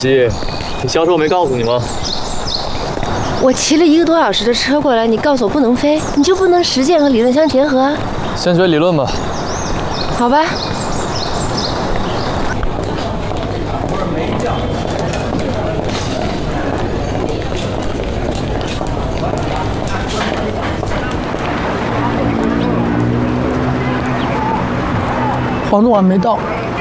姐，你销售没告诉你吗？ 我骑了1个多小时的车过来，你告诉我不能飞，你就不能实践和理论相结合？ 先学理论吧。 好吧。 黄总还没到。